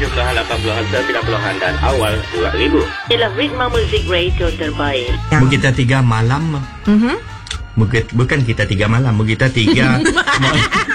70-an, 80-an, 90-an dan awal 2000. Ialah ritme muzik radio terbaik. Kita 3 malam. Bukan kita 3 malam, kita 3